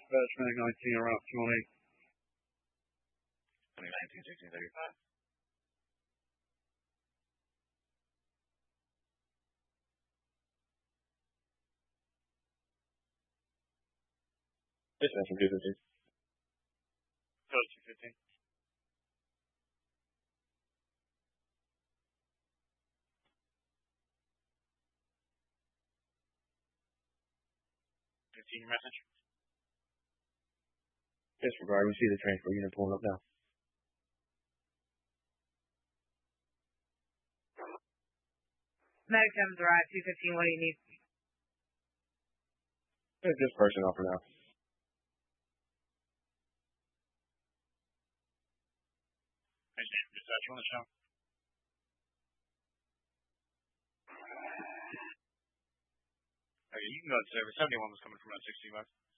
dispatch Mag 19 around 218. 19, 16, 35. Dispatch from 215. Code 215. 15, your message. Disregard. We see the transport unit pulling up now. Mag 7's arrived, 215, what do you need? It's just personnel for now. Dispatch on the show. Okay, you can go to service. 71 was coming from Route 60 west.